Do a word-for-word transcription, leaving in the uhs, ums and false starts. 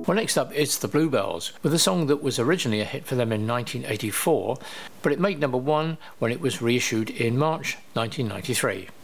Well, next up, it's the Bluebells, with a song that was originally a hit for them in nineteen eighty-four, but it made number one when it was reissued in March nineteen ninety-three.